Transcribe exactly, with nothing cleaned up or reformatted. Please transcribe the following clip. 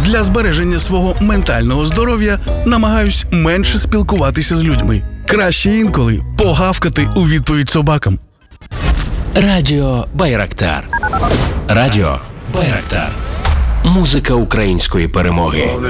Для збереження свого ментального здоров'я намагаюсь менше спілкуватися з людьми. Краще інколи погавкати у відповідь собакам. Радіо Байрактар. Радіо Байрактар. Музика української перемоги.